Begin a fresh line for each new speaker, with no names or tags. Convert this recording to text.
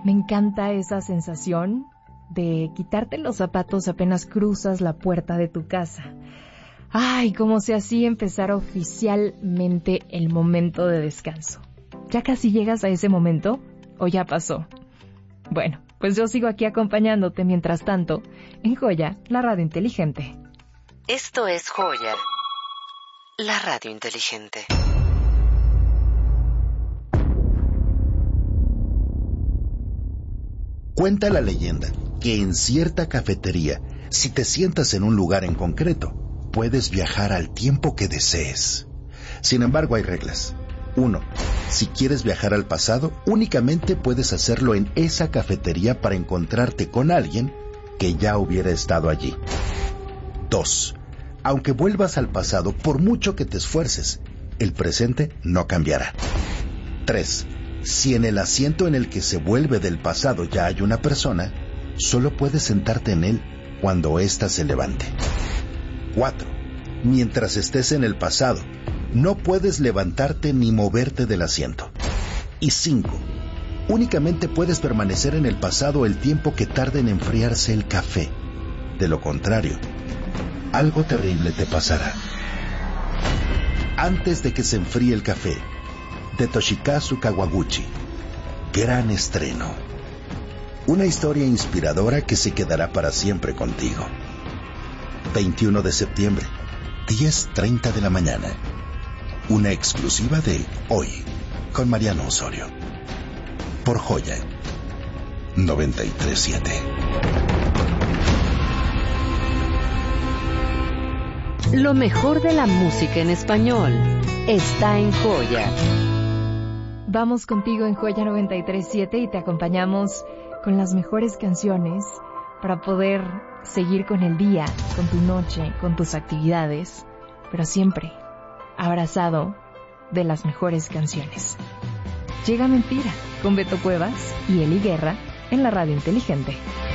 Me encanta esa sensación de quitarte los zapatos apenas cruzas la puerta de tu casa. Ay, como si así empezara oficialmente el momento de descanso. ¿Ya casi llegas a ese momento o ya pasó? Bueno, pues yo sigo aquí acompañándote mientras tanto en Joya, la radio inteligente.
Esto es Joya, la radio inteligente.
Cuenta la leyenda que en cierta cafetería, si te sientas en un lugar en concreto, puedes viajar al tiempo que desees. Sin embargo, hay reglas. 1. Si quieres viajar al pasado, únicamente puedes hacerlo en esa cafetería para encontrarte con alguien que ya hubiera estado allí. 2. Aunque vuelvas al pasado, por mucho que te esfuerces, el presente no cambiará. 3. Si en el asiento en el que se vuelve del pasado ya hay una persona, solo puedes sentarte en él cuando ésta se levante. 4. Mientras estés en el pasado, no puedes levantarte ni moverte del asiento. Y 5. Únicamente puedes permanecer en el pasado el tiempo que tarde en enfriarse el café. De lo contrario, algo terrible te pasará. Antes de que se enfríe el café, de Toshikazu Kawaguchi. Gran estreno. Una historia inspiradora que se quedará para siempre contigo. 21 de septiembre, 10:30 de la mañana. Una exclusiva de Hoy, con Mariano Osorio. Por Joya 93.7.
Lo mejor de la música en español está en Joya.
Vamos contigo en Joya 93.7 y te acompañamos con las mejores canciones para poder seguir con el día, con tu noche, con tus actividades, pero siempre abrazado de las mejores canciones. Llega Mentira con Beto Cuevas y Eli Guerra en la radio inteligente.